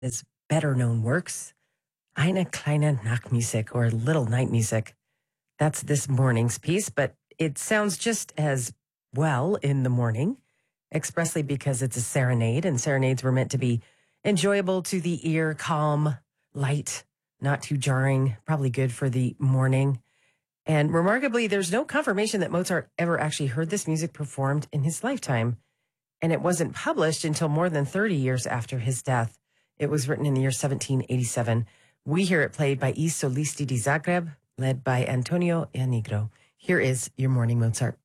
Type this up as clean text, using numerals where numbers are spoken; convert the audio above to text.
his better known works, Eine kleine Nachtmusik, or Little Night Music. That's this morning's piece, but it sounds just as well in the morning, expressly because it's a serenade, and serenades were meant to be enjoyable to the ear, calm, light, not too jarring, probably good for the morning. And remarkably, there's no confirmation that Mozart ever actually heard this music performed in his lifetime. And it wasn't published until more than 30 years after his death. It was written in the year 1787. We hear it played by I Solisti di Zagreb, led by Antonio Ianigro. Here is your morning Mozart.